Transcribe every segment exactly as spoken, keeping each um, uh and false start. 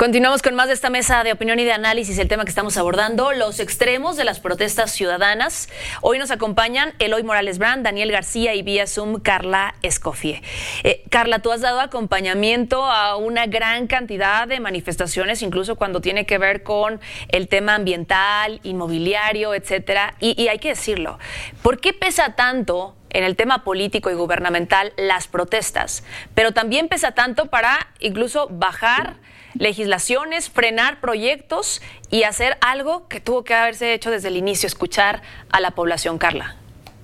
Continuamos con más de esta mesa de opinión y de análisis. El tema que estamos abordando, los extremos de las protestas ciudadanas. Hoy nos acompañan Eloy Morales Brand, Daniel García y vía Zoom Carla Escoffier. Eh, Carla, tú has dado acompañamiento a una gran cantidad de manifestaciones, incluso cuando tiene que ver con el tema ambiental, inmobiliario, etcétera. Y, y hay que decirlo, ¿por qué pesa tanto en el tema político y gubernamental las protestas? Pero también pesa tanto para incluso bajar legislaciones, frenar proyectos y hacer algo que tuvo que haberse hecho desde el inicio, escuchar a la población. Carla.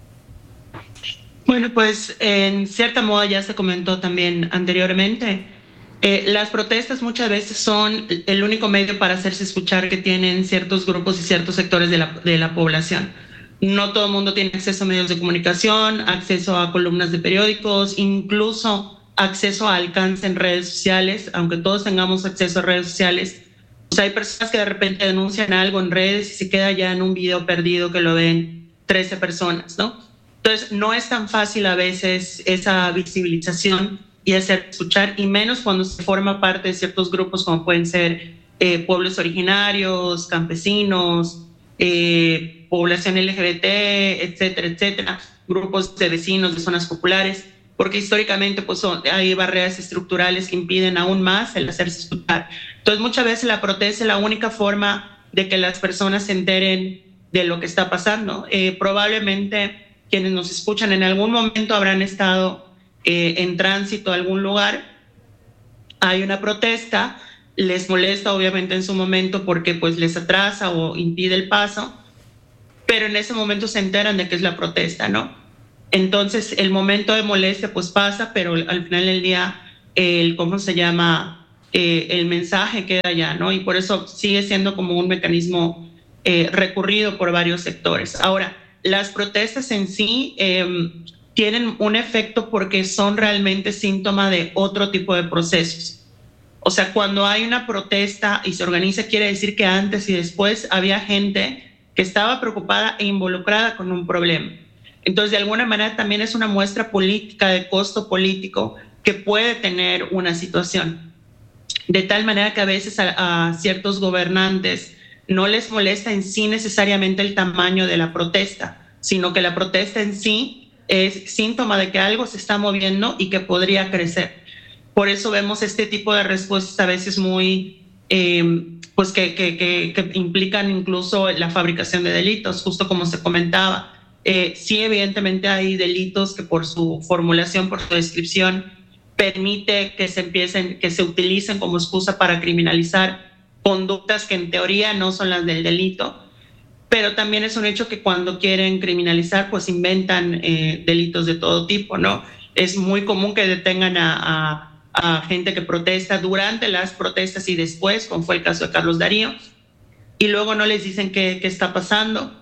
Bueno, pues en cierta moda ya se comentó también anteriormente, eh, las protestas muchas veces son el único medio para hacerse escuchar que tienen ciertos grupos y ciertos sectores de la, de la población. No todo el mundo tiene acceso a medios de comunicación, acceso a columnas de periódicos, incluso acceso a alcance en redes sociales. Aunque todos tengamos acceso a redes sociales, pues hay personas que de repente denuncian algo en redes y se queda ya en un video perdido que lo ven trece personas, ¿no? Entonces no es tan fácil a veces esa visibilización y hacer escuchar, y menos cuando se forma parte de ciertos grupos como pueden ser eh, pueblos originarios, campesinos, eh, población L G B T, etcétera, etcétera, grupos de vecinos de zonas populares, porque históricamente pues, son, hay barreras estructurales que impiden aún más el hacerse escuchar. Entonces muchas veces la protesta es la única forma de que las personas se enteren de lo que está pasando. Eh, probablemente quienes nos escuchan en algún momento habrán estado eh, en tránsito a algún lugar, hay una protesta, les molesta obviamente en su momento porque pues, les atrasa o impide el paso, pero en ese momento se enteran de que es la protesta, ¿no? Entonces el momento de molestia pues pasa, pero al final del día, el, ¿cómo se llama? Eh, el mensaje queda allá, ¿no? Y por eso sigue siendo como un mecanismo eh, recurrido por varios sectores. Ahora, las protestas en sí eh, tienen un efecto porque son realmente síntoma de otro tipo de procesos. O sea, cuando hay una protesta y se organiza, quiere decir que antes y después había gente que estaba preocupada e involucrada con un problema. Entonces, de alguna manera también es una muestra política de costo político que puede tener una situación. De tal manera que a veces a, a ciertos gobernantes no les molesta en sí necesariamente el tamaño de la protesta, sino que la protesta en sí es síntoma de que algo se está moviendo y que podría crecer. Por eso vemos este tipo de respuestas a veces muy, eh, pues que, que, que, que implican incluso la fabricación de delitos, justo como se comentaba. Eh, sí, evidentemente hay delitos que por su formulación, por su descripción, permite que se empiecen, que se utilicen como excusa para criminalizar conductas que en teoría no son las del delito, pero también es un hecho que cuando quieren criminalizar, pues inventan eh, delitos de todo tipo, ¿no? Es muy común que detengan a, a, a gente que protesta durante las protestas y después, como fue el caso de Carlos Darío, y luego no les dicen qué, qué está pasando,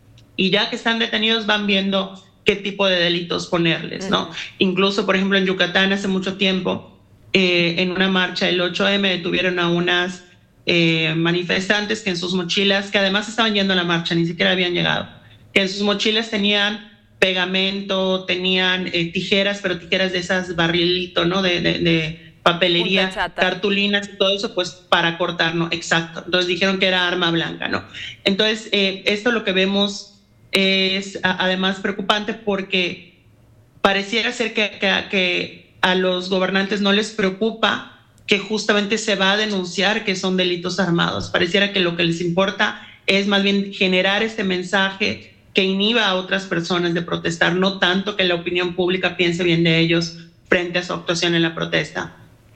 y ya que están detenidos van viendo qué tipo de delitos ponerles, ¿no? Uh-huh. Incluso, por ejemplo, en Yucatán hace mucho tiempo, eh, en una marcha del ocho eme, detuvieron a unas eh, manifestantes que en sus mochilas, que además estaban yendo a la marcha, ni siquiera habían llegado, que en sus mochilas tenían pegamento, tenían eh, tijeras, pero tijeras de esas barrilito, ¿no? De, de, de papelería, cartulinas y todo eso, pues para cortar, ¿no? Exacto. Entonces dijeron que era arma blanca, ¿no? Entonces, eh, esto lo que vemos es a, además preocupante porque pareciera ser que, que, que a los gobernantes no les preocupa que justamente se va a denunciar que son delitos armados. Pareciera que lo que les importa es más bien generar este mensaje que inhiba a otras personas de protestar, no tanto que la opinión pública piense bien de ellos frente a su actuación en la protesta.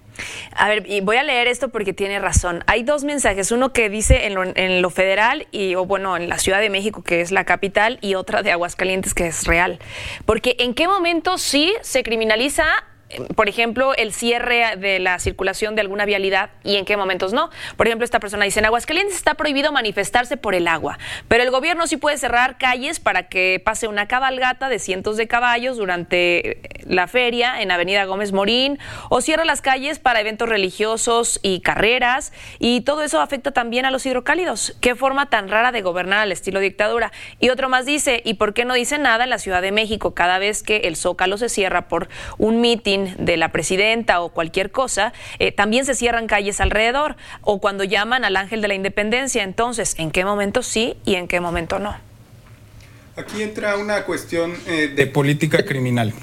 A ver, y voy a leer esto porque tiene razón. Hay dos mensajes, uno que dice en lo, en lo federal y, o bueno, en la Ciudad de México, que es la capital, y otra de Aguascalientes, que es real. Porque ¿en qué momento sí se criminaliza, por ejemplo, el cierre de la circulación de alguna vialidad y en qué momentos no? Por ejemplo, esta persona dice, en Aguascalientes está prohibido manifestarse por el agua, pero el gobierno sí puede cerrar calles para que pase una cabalgata de cientos de caballos durante la feria en Avenida Gómez Morín, o cierra las calles para eventos religiosos y carreras, y todo eso afecta también a los hidrocálidos. Qué forma tan rara de gobernar al estilo dictadura. Y otro más dice, ¿y por qué no dice nada en la Ciudad de México cada vez que el Zócalo se cierra por un mitin mitin de la presidenta o cualquier cosa, eh, también se cierran calles alrededor, o cuando llaman al Ángel de la Independencia. Entonces, ¿en qué momento sí y en qué momento no? Aquí entra una cuestión eh, de política criminal.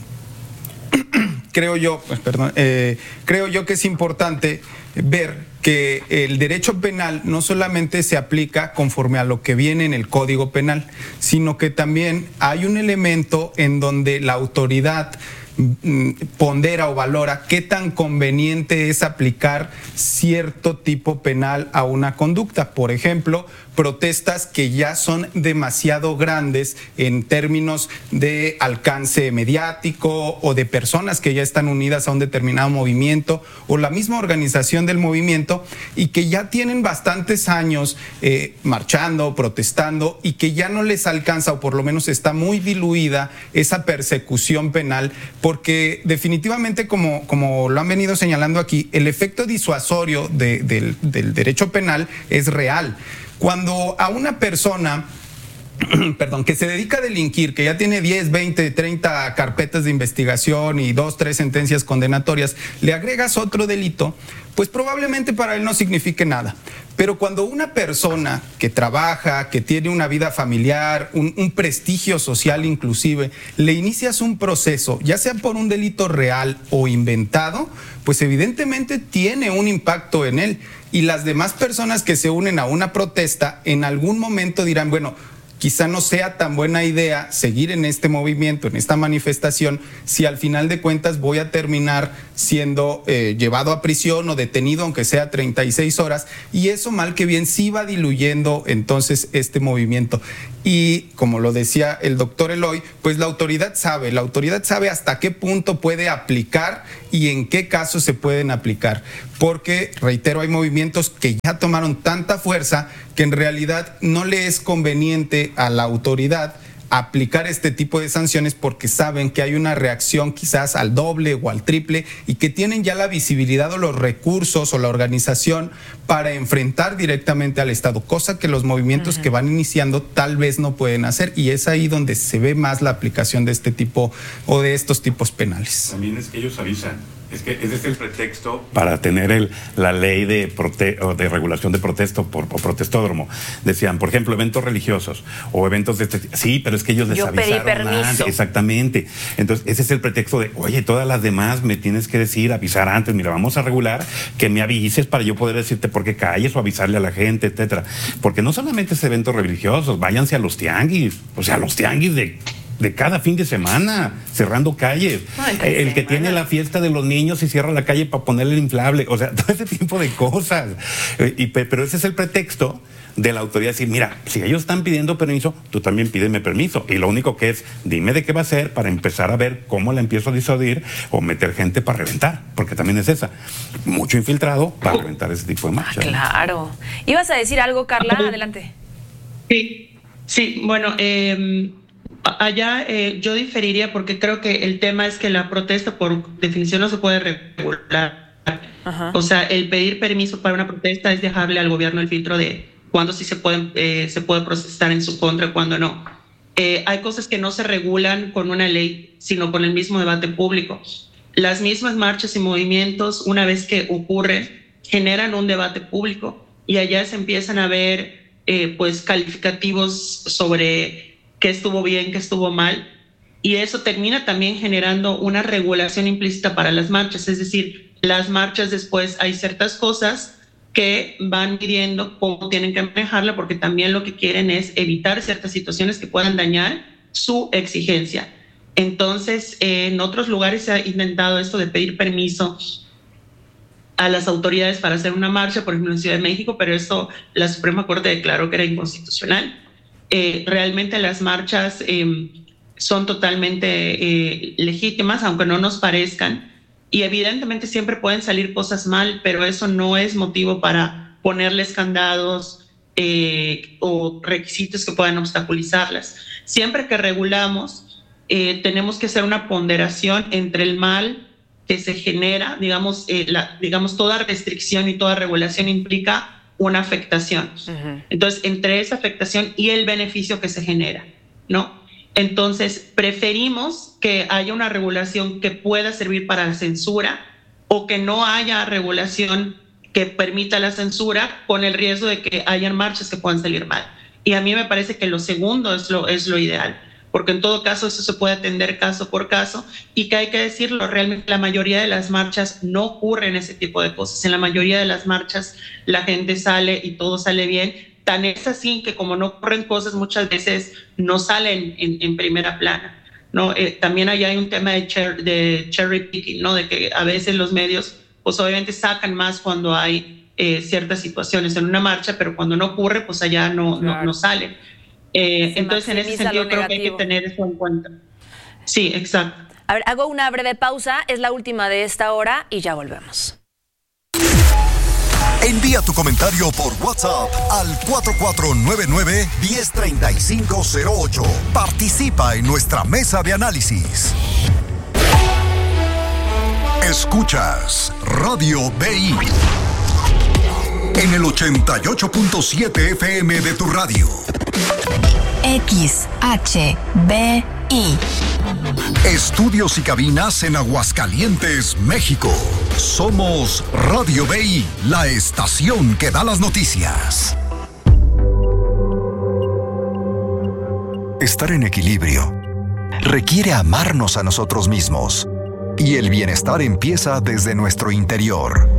Creo yo, pues, perdón, eh, creo yo que es importante ver que el derecho penal no solamente se aplica conforme a lo que viene en el Código Penal, sino que también hay un elemento en donde la autoridad pondera o valora qué tan conveniente es aplicar cierto tipo penal a una conducta. Por ejemplo, protestas que ya son demasiado grandes en términos de alcance mediático o de personas que ya están unidas a un determinado movimiento o la misma organización del movimiento y que ya tienen bastantes años eh, marchando, protestando y que ya no les alcanza o por lo menos está muy diluida esa persecución penal, porque definitivamente, como, como lo han venido señalando aquí, el efecto disuasorio de, del, del derecho penal es real. Cuando a una persona, perdón, que se dedica a delinquir, que ya tiene diez, veinte, treinta carpetas de investigación y dos, tres sentencias condenatorias, le agregas otro delito, pues probablemente para él no signifique nada. Pero cuando una persona que trabaja, que tiene una vida familiar, un, un prestigio social inclusive, le inicias un proceso, ya sea por un delito real o inventado, pues evidentemente tiene un impacto en él. Y las demás personas que se unen a una protesta en algún momento dirán, bueno, quizá no sea tan buena idea seguir en este movimiento, en esta manifestación, si al final de cuentas voy a terminar siendo eh, llevado a prisión o detenido, aunque sea treinta y seis horas, y eso mal que bien sí va diluyendo entonces este movimiento. Y como lo decía el doctor Eloy, pues la autoridad sabe, la autoridad sabe hasta qué punto puede aplicar y en qué casos se pueden aplicar, porque, reitero, hay movimientos que ya tomaron tanta fuerza que en realidad no le es conveniente a la autoridad aplicar este tipo de sanciones porque saben que hay una reacción quizás al doble o al triple y que tienen ya la visibilidad o los recursos o la organización para enfrentar directamente al Estado, cosa que los movimientos uh-huh. que van iniciando tal vez no pueden hacer, y es ahí donde se ve más la aplicación de este tipo o de estos tipos penales. También es que ellos avisan. Es que ese es el pretexto para tener el, la ley de, prote, o de regulación de protesta por, por protestódromo. Decían, por ejemplo, eventos religiosos o eventos de este tipo. Sí, pero es que ellos les Yo avisaron pedí permiso. antes. Exactamente. Entonces, ese es el pretexto de, oye, todas las demás me tienes que decir, avisar antes. Mira, vamos a regular, que me avises para yo poder decirte por qué calles o avisarle a la gente, etcétera. Porque no solamente es eventos religiosos, váyanse a los tianguis, o sea, a los tianguis de... de cada fin de semana, cerrando calles. Ay, el que semana. Tiene la fiesta de los niños y cierra la calle para ponerle el inflable, o sea, todo ese tipo de cosas. Y, pero ese es el pretexto de la autoridad, decir, mira, si ellos están pidiendo permiso, tú también pídeme permiso. Y lo único que es, dime de qué va a ser para empezar a ver cómo la empiezo a disuadir o meter gente para reventar, porque también es esa. Mucho infiltrado para reventar ese tipo de marchas. Ah, claro. ¿Ibas a decir algo, Carla? Adelante. Sí, sí, bueno, eh... allá eh, yo diferiría porque creo que el tema es que la protesta por definición no se puede regular. Ajá. O sea, el pedir permiso para una protesta es dejarle al gobierno el filtro de cuándo sí se puede, eh, se puede protestar en su contra y cuándo no. Eh, hay cosas que no se regulan con una ley, sino con el mismo debate público. Las mismas marchas y movimientos, una vez que ocurren, generan un debate público y allá se empiezan a ver eh, pues calificativos sobre qué estuvo bien, qué estuvo mal, y eso termina también generando una regulación implícita para las marchas, es decir, las marchas después hay ciertas cosas que van midiendo cómo tienen que manejarla, porque también lo que quieren es evitar ciertas situaciones que puedan dañar su exigencia. Entonces, eh, en otros lugares se ha intentado esto de pedir permiso a las autoridades para hacer una marcha, por ejemplo en Ciudad de México, pero eso la Suprema Corte declaró que era inconstitucional. Eh, realmente las marchas eh, son totalmente eh, legítimas, aunque no nos parezcan, y evidentemente siempre pueden salir cosas mal, pero eso no es motivo para ponerles candados eh, o requisitos que puedan obstaculizarlas. Siempre que regulamos, eh, tenemos que hacer una ponderación entre el mal que se genera, digamos, eh, la, digamos, toda restricción y toda regulación implica una afectación. Uh-huh. Entonces, entre esa afectación y el beneficio que se genera, ¿no? Entonces, preferimos que haya una regulación que pueda servir para la censura o que no haya regulación que permita la censura con el riesgo de que hayan marchas que puedan salir mal. Y a mí me parece que lo segundo es lo, es lo ideal, porque en todo caso eso se puede atender caso por caso y que hay que decirlo, realmente la mayoría de las marchas no ocurren ese tipo de cosas. En la mayoría de las marchas la gente sale y todo sale bien. Tan es así que como no ocurren cosas muchas veces no salen en, en primera plana, ¿no? Eh, también allá hay un tema de, cher, de cherry picking, ¿no? De que a veces los medios pues obviamente sacan más cuando hay eh, ciertas situaciones en una marcha, pero cuando no ocurre pues allá no, claro. no, no salen. Eh, entonces, en ese sentido, creo que hay que tener eso en cuenta. Sí, exacto. A ver, hago una breve pausa, es la última de esta hora y ya volvemos. Envía tu comentario por WhatsApp al cuatro cuatro nueve nueve, uno cero tres cinco cero ocho. Participa en nuestra mesa de análisis. Escuchas Radio B I en el ochenta y ocho punto siete F M de tu radio. X H B I. Estudios y cabinas en Aguascalientes, México. Somos Radio B I, la estación que da las noticias. Estar en equilibrio requiere amarnos a nosotros mismos. Y el bienestar empieza desde nuestro interior.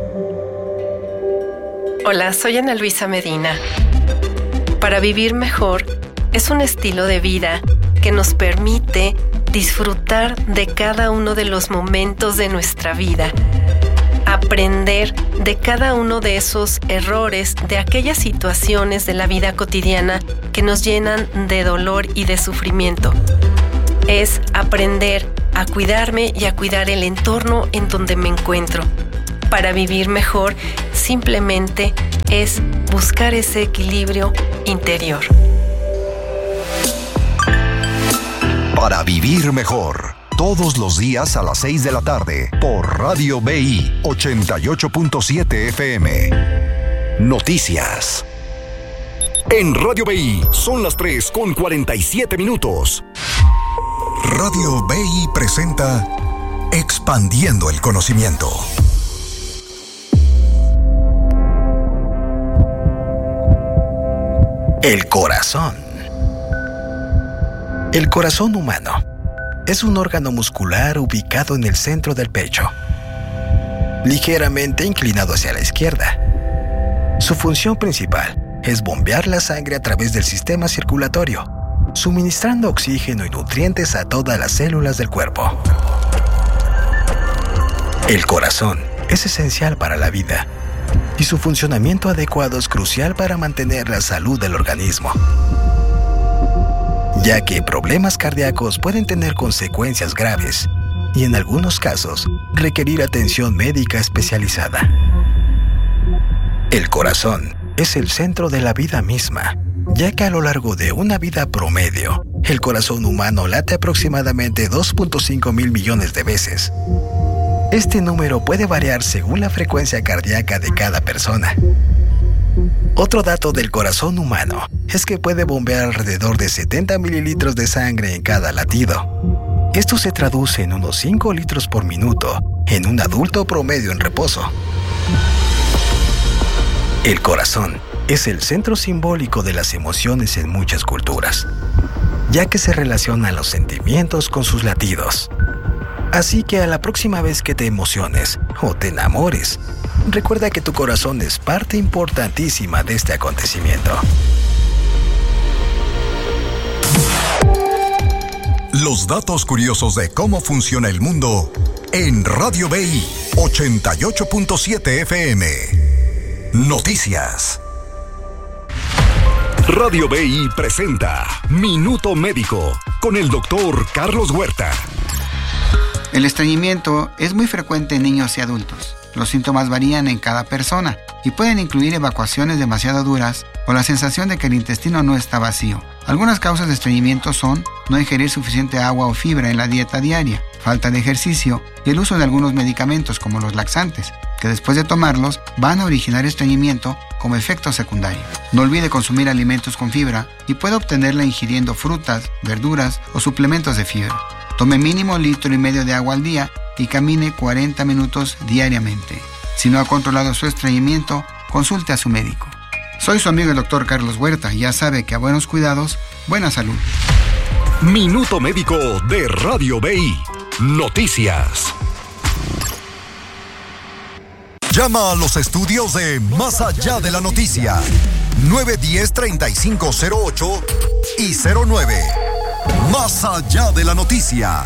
Hola, soy Ana Luisa Medina. Para vivir mejor es un estilo de vida que nos permite disfrutar de cada uno de los momentos de nuestra vida, aprender de cada uno de esos errores, de aquellas situaciones de la vida cotidiana que nos llenan de dolor y de sufrimiento. Es aprender a cuidarme y a cuidar el entorno en donde me encuentro. Para vivir mejor, simplemente es buscar ese equilibrio interior. Para vivir mejor, todos los días a las seis de la tarde, por Radio B I ochenta y ocho punto siete F M. Noticias. En Radio B I son las tres con cuarenta y siete minutos. Radio B I presenta Expandiendo el Conocimiento. El corazón. El corazón humano es un órgano muscular ubicado en el centro del pecho, ligeramente inclinado hacia la izquierda. Su función principal es bombear la sangre a través del sistema circulatorio, suministrando oxígeno y nutrientes a todas las células del cuerpo. El corazón es esencial para la vida y su funcionamiento adecuado es crucial para mantener la salud del organismo, ya que problemas cardíacos pueden tener consecuencias graves y en algunos casos requerir atención médica especializada. El corazón es el centro de la vida misma, ya que a lo largo de una vida promedio, el corazón humano late aproximadamente dos punto cinco mil millones de veces. Este número puede variar según la frecuencia cardíaca de cada persona. Otro dato del corazón humano es que puede bombear alrededor de setenta mililitros de sangre en cada latido. Esto se traduce en unos cinco litros por minuto en un adulto promedio en reposo. El corazón es el centro simbólico de las emociones en muchas culturas, ya que se relacionan los sentimientos con sus latidos. Así que a la próxima vez que te emociones o te enamores, recuerda que tu corazón es parte importantísima de este acontecimiento. Los datos curiosos de cómo funciona el mundo en Radio B I ochenta y ocho punto siete F M. Noticias. Radio B I presenta Minuto Médico con el doctor Carlos Huerta. El estreñimiento es muy frecuente en niños y adultos. Los síntomas varían en cada persona y pueden incluir evacuaciones demasiado duras o la sensación de que el intestino no está vacío. Algunas causas de estreñimiento son no ingerir suficiente agua o fibra en la dieta diaria, falta de ejercicio y el uso de algunos medicamentos como los laxantes, que después de tomarlos van a originar estreñimiento como efecto secundario. No olvide consumir alimentos con fibra y puede obtenerla ingiriendo frutas, verduras o suplementos de fibra. Tome mínimo un litro y medio de agua al día y camine cuarenta minutos diariamente. Si no ha controlado su estreñimiento, consulte a su médico. Soy su amigo el doctor Carlos Huerta y ya sabe que a buenos cuidados, buena salud. Minuto Médico de Radio B I. Noticias. Llama a los estudios de Más Allá de la Noticia. nueve uno cero, tres cinco cero ocho y cero nueve. Más Allá de la Noticia.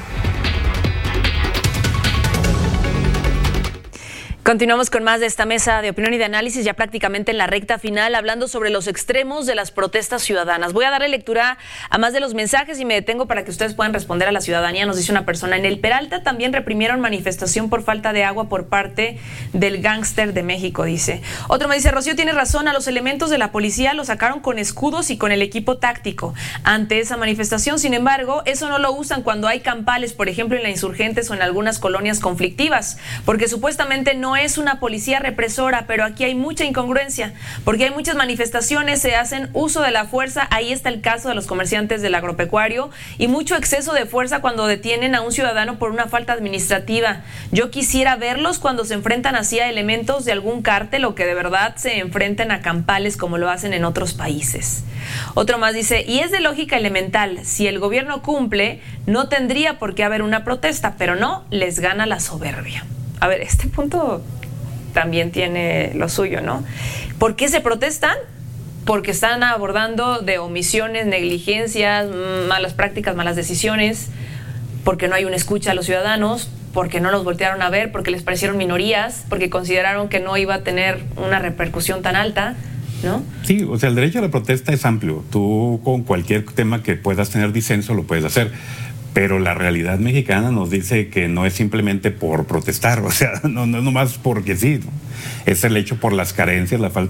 Continuamos con más de esta mesa de opinión y de análisis, ya prácticamente en la recta final, hablando sobre los extremos de las protestas ciudadanas. Voy a darle lectura a más de los mensajes y me detengo para que ustedes puedan responder a la ciudadanía. Nos dice una persona: en el Peralta también reprimieron manifestación por falta de agua por parte del gángster de México, dice. Otro me dice: Rocío tiene razón, a los elementos de la policía los sacaron con escudos y con el equipo táctico ante esa manifestación. Sin embargo, eso no lo usan cuando hay campales, por ejemplo en la Insurgentes o en algunas colonias conflictivas, porque supuestamente no es una policía represora, pero aquí hay mucha incongruencia, porque hay muchas manifestaciones, se hacen uso de la fuerza. Ahí está el caso de los comerciantes del agropecuario, y mucho exceso de fuerza cuando detienen a un ciudadano por una falta administrativa. Yo quisiera verlos cuando se enfrentan así a elementos de algún cártel, o que de verdad se enfrenten a campales como lo hacen en otros países. Otro más dice: y es de lógica elemental, si el gobierno cumple, no tendría por qué haber una protesta, pero no, les gana la soberbia. A ver, este punto también tiene lo suyo, ¿no? ¿Por qué se protestan? Porque están abordando de omisiones, negligencias, malas prácticas, malas decisiones, porque no hay una escucha a los ciudadanos, porque no los voltearon a ver, porque les parecieron minorías, porque consideraron que no iba a tener una repercusión tan alta, ¿no? Sí, o sea, el derecho a la protesta es amplio. Tú con cualquier tema que puedas tener disenso lo puedes hacer. Pero la realidad mexicana nos dice que no es simplemente por protestar, o sea, no, no es nomás porque sí, ¿no? Es el hecho por las carencias, la falta